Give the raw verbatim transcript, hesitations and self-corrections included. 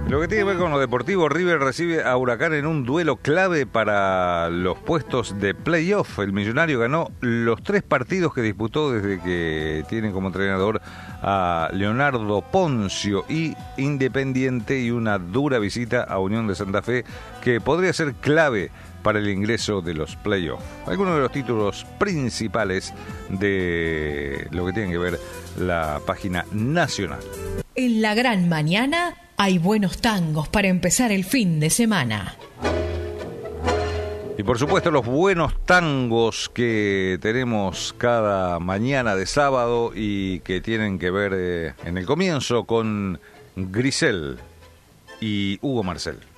Lo que tiene que ver con lo deportivo, River recibe a Huracán en un duelo clave para los puestos de playoff. El millonario ganó los tres partidos que disputó desde que tiene como entrenador a Leonardo Poncio, y Independiente, y una dura visita a Unión de Santa Fe que podría ser clave para el ingreso de los playoffs. Algunos de los títulos principales de lo que tiene que ver la página nacional. En la gran mañana hay buenos tangos para empezar el fin de semana. Y por supuesto los buenos tangos que tenemos cada mañana de sábado y que tienen que ver eh, en el comienzo con Grisel y Hugo Marcel.